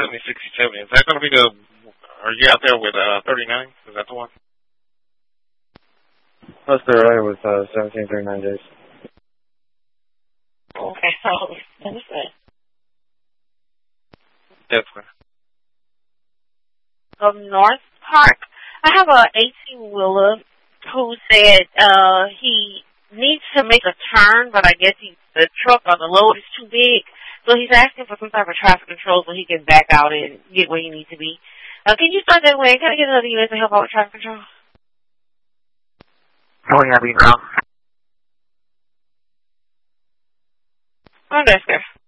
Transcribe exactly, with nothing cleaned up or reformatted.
seventy sixty-seven. Is that going to be the, are you out there with uh, thirty-nine? Is that the one? That's the right with uh, seventeen thirty-nine days. Okay, so understand. Definitely. From North Park, I have a eighteen-wheeler who said uh, he needs to make a turn, but I guess he, the truck or the load is too big. So he's asking for some type of traffic control so he can back out and get where he needs to be. Uh, can you start that way? Can I get another unit to help out with traffic control? Oh, yeah, we know. Oh, that's good.